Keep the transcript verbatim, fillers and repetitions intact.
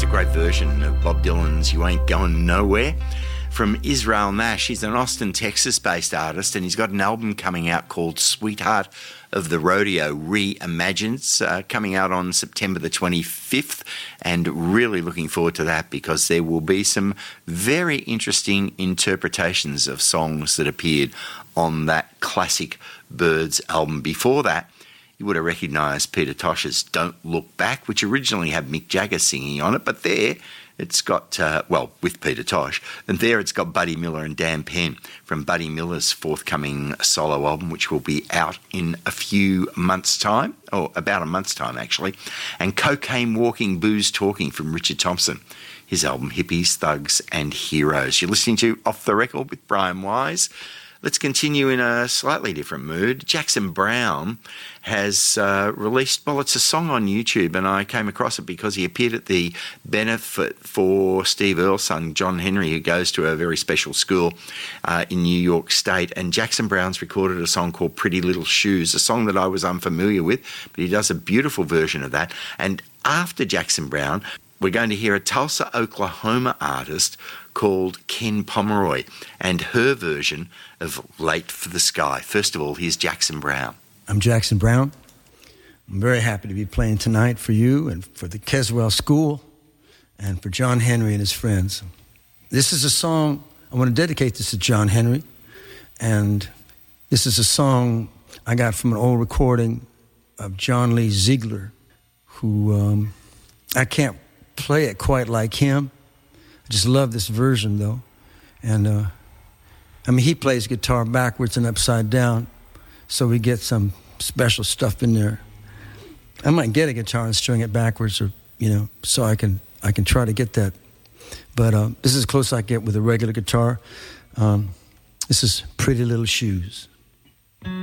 great version of Bob Dylan's You Ain't Going Nowhere from Israel Nash. He's an Austin, Texas-based artist, and he's got an album coming out called Sweetheart of the Rodeo Reimagined, uh, coming out on September the twenty-fifth, and really looking forward to that because there will be some very interesting interpretations of songs that appeared on that classic Byrds album. Before that, you would have recognised Peter Tosh's Don't Look Back, which originally had Mick Jagger singing on it, but there it's got, uh, well, with Peter Tosh, and there it's got Buddy Miller and Dan Penn from Buddy Miller's forthcoming solo album, which will be out in a few months' time, or about a month's time, actually, and Cocaine Walking, Booze Talking from Richard Thompson, his album Hippies, Thugs and Heroes. You're listening to Off the Record with Brian Wise. Let's continue in a slightly different mood. Jackson Browne has uh, released, well, it's a song on YouTube, and I came across it because he appeared at the benefit for Steve Earle's son, John Henry, who goes to a very special school uh, in New York State. And Jackson Browne's recorded a song called Pretty Little Shoes, a song that I was unfamiliar with, but he does a beautiful version of that. And after Jackson Browne, we're going to hear a Tulsa, Oklahoma artist called Ken Pomeroy and her version of Late for the Sky. First of all, here's Jackson Browne. I'm Jackson Browne. I'm very happy to be playing tonight for you and for the Keswell School and for John Henry and his friends. This is a song, I want to dedicate this to John Henry, and this is a song I got from an old recording of John Lee Ziegler, who um, I can't play it quite like him. I just love this version, though. And, uh, I mean, he plays guitar backwards and upside down, so we get some special stuff in there. I might get a guitar and string it backwards, or, you know, so I can I can try to get that. But uh, this is as close as I get with a regular guitar. Um, this is Pretty Little Shoes.